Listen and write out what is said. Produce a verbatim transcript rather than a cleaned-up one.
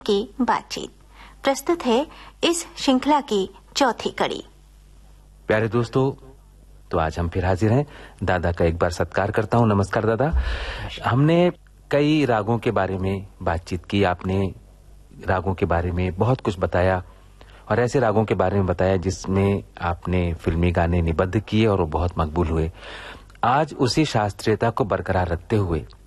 की बातचीत प्रस्तुत है इस श्रृंखला की चौथी कड़ी। प्यारे दोस्तों, तो आज हम फिर हाजिर हैं। दादा का एक बार सत्कार करता हूं। नमस्कार दादा। हमने कई रागों के बारे में बातचीत की, आपने रागों के बारे में बहुत कुछ बताया और ऐसे रागों के बारे में बताया जिसमें आपने फिल्मी गाने निबद्ध किए और वो बहुत मकबूल हुए। आज उसी शास्त्रीयता को बरकरार रखते हुए